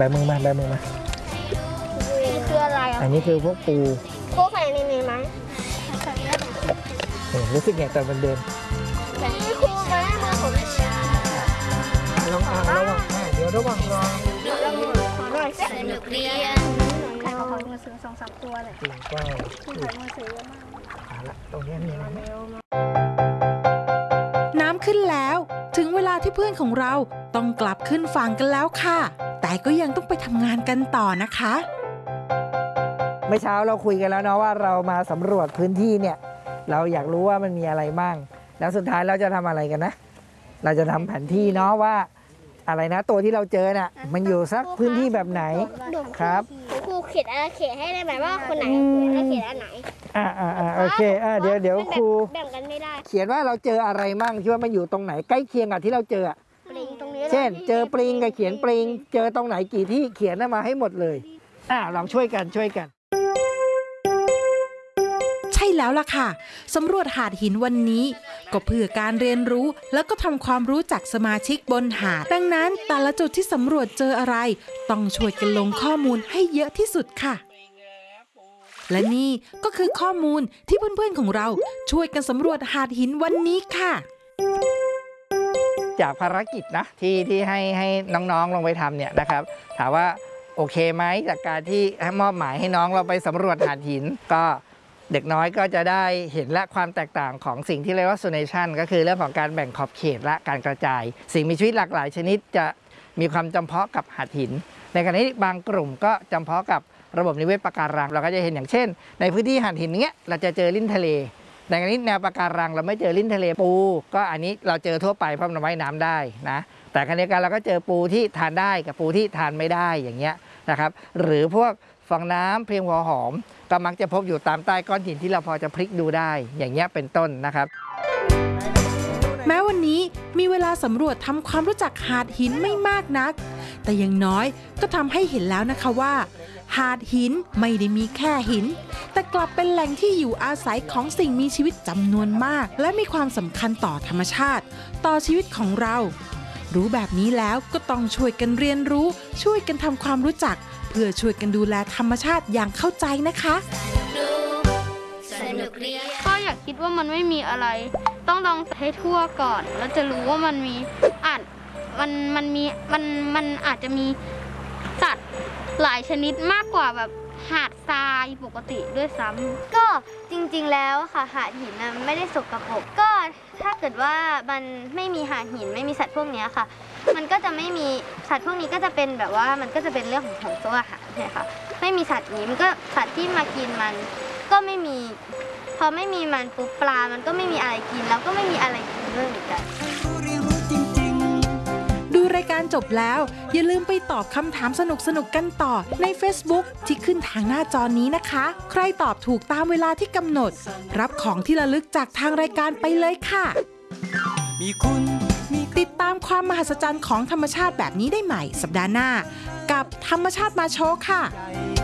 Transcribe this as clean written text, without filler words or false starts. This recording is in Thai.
มือมาแบมือมานี่คืออะไรอ่ะอันนี้คือพวกปูพวกใส่ในไหมรู้สึกไงตอนมันเดินนี่ครูไหมมือผมลองระวังเดี๋ยวระวังรอขอหน่อยสิสนุกเรียนใครเขาขอมือซื้อ2-3 ตัวเลยจริงก็ขายมือซื้อเยอะมากละตรงนี้มีอะไรน้ำขึ้นแล้วถึงเวลาที่เพื่อนของเราต้องกลับขึ้นฝั่งกันแล้วค่ะแต่ก็ยังต้องไปทำงานกันต่อนะคะเมื่อเช้าเราคุยกันแล้วเนาะว่าเรามาสำรวจพื้นที่เนี่ยเราอยากรู้ว่ามันมีอะไรบ้างแล้วสุดท้ายเราจะทำอะไรกันนะเราจะทำแผนที่เนาะว่าอะไรนะตัวที่เราเจอน่ะมันอยู่สักพื้นที่แบบไหนครับครูเขียนอะไรเขียนให้ได้แบบว่าคนไหนเขียนอันไหนโอเคเดี๋ยวครูแบ่งกันไม่ได้เขียนว่าเราเจออะไรมั่งที่ว่ามันอยู่ตรงไหนใกล้เคียงกับที่เราเจอปลิงตรงนี้เช่นเจอปลิงกับเขียนปลิงเจอตรงไหนกี่ที่เขียนมาให้หมดเลยลองช่วยกันใช่แล้วล่ะค่ะสำรวจหาดหินวันนี้ก็เพื่อการเรียนรู้แล้วก็ทำความรู้จักสมาชิกบนหาดดังนั้นแต่ละจุดที่สำรวจเจออะไรต้องช่วยกันลงข้อมูลให้เยอะที่สุดค่ะและนี่ก็คือข้อมูลที่เพื่อนๆของเราช่วยกันสำรวจหาดหินวันนี้ค่ะจากภารกิจนะที่ให้น้องๆลงไปทำเนี่ยนะครับถามว่าโอเคไหมจากการที่มอบหมายให้น้องเราไปสำรวจหาดหินก็เด็กน้อยก็จะได้เห็นและความแตกต่างของสิ่งที่เรียกว่าโซเนชันก็คือเรื่องของการแบ่งขอบเขตและการกระจายสิ่งมีชีวิตหลากหลายชนิดจะมีความจำเพาะกับหาดหินในขณะที่บางกลุ่มก็จำเพาะกับระบบนิเวศปะการังเราก็จะเห็นอย่างเช่นในพื้นที่หาดหินเนี้ยเราจะเจอลิ้นทะเลในขณะที่แนวปะการังเราไม่เจอลิ้นทะเลปูก็อันนี้เราเจอทั่วไปเพราะมันว่ายน้ำได้นะแต่ขณะเดียวกันเราก็เจอปูที่ทานได้กับปูที่ทานไม่ได้อย่างเงี้ยนะครับหรือพวกฟองน้ำเพียงหัวหอมก็มักจะพบอยู่ตามใต้ก้อนหินที่เราพอจะพลิกดูได้อย่างเงี้ยเป็นต้นนะครับแม้วันนี้มีเวลาสำรวจทำความรู้จักหาดหินไม่มากนักแต่อย่างน้อยก็ทำให้เห็นแล้วนะคะว่าหาดหินไม่ได้มีแค่หินแต่กลับเป็นแหล่งที่อยู่อาศัยของสิ่งมีชีวิตจำนวนมากและมีความสำคัญต่อธรรมชาติต่อชีวิตของเรารู้แบบนี้แล้วก็ต้องช่วยกันเรียนรู้ช่วยกันทำความรู้จักเพื่อช่วยกันดูแลธรรมชาติอย่างเข้าใจนะคะก็อยากคิดว่ามันไม่มีอะไรต้องลองให้ทั่วก่อนแล้วจะรู้ว่ามันมีมันอาจจะมีสัตว์หลายชนิดมากกว่าแบบหาดทรายปกติด้วยซ้ำก็จริงๆแล้วค่ะหาดหินไม่ได้สกปรกก็ถ้าเกิดว่ามันไม่มีหาดหินไม่มีสัตว์พวกนี้ค่ะมันก็จะไม่มีสัตว์พวกนี้ก็จะเป็นแบบว่ามันก็จะเป็นเรื่องของโซ่อาหารใช่ค่ะไม่มีสัตว์นี้มันก็สัตว์ที่มากินมันก็ไม่มีพอไม่มีมันปุ๊บปลามันก็ไม่มีอะไรกินแล้วก็ไม่มีอะไรกินด้วยเหมือนกันดูรายการจบแล้วอย่าลืมไปตอบคำถามสนุกๆกันต่อใน Facebook ที่ขึ้นทางหน้าจอนี้นะคะใครตอบถูกตามเวลาที่กำหนดรับของที่ระลึกจากทางรายการไปเลยค่ะติดตามความมหัศจรรย์ของธรรมชาติแบบนี้ได้ใหม่สัปดาห์หน้ากับธรรมชาติมาโชว์ค่ะ